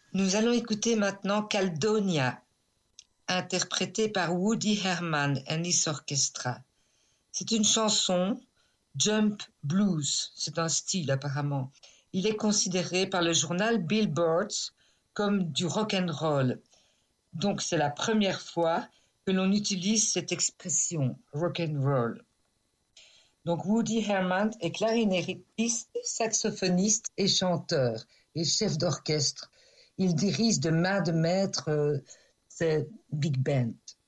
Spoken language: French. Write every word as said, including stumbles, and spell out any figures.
Nous allons écouter maintenant Caledonia, interprétée par Woody Herman and his Orchestra. C'est une chanson jump blues, c'est un style apparemment. Il est considéré par le journal Billboard comme du rock and roll. Donc c'est la première fois que l'on utilise cette expression rock and roll. Donc Woody Herman est clarinettiste, saxophoniste et chanteur et chef d'orchestre. Il dirige de main de maître euh, ces big bands.